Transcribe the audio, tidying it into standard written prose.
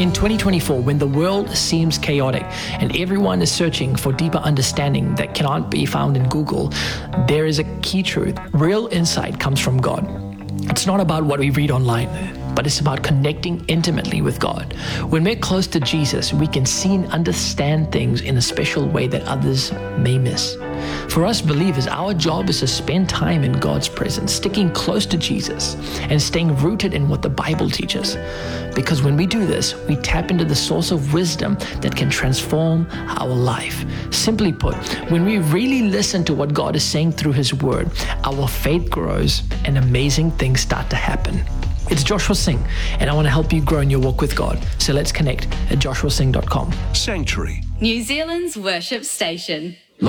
In 2024, when the world seems chaotic and everyone is searching for deeper understanding that cannot be found in Google, there is a key truth. Real insight comes from God. It's not about what we read online, but it's about connecting intimately with God. When we're close to Jesus, we can see and understand things in a special way that others may miss. For us believers, our job is to spend time in God's presence, sticking close to Jesus and staying rooted in what the Bible teaches. Because when we do this, we tap into the source of wisdom that can transform our life. Simply put, when we really listen to what God is saying through His Word, our faith grows and amazing things start to happen. It's Joshua Singh, and I want to help you grow in your walk with God. So let's connect at joshuasingh.com. Sanctuary, New Zealand's worship station.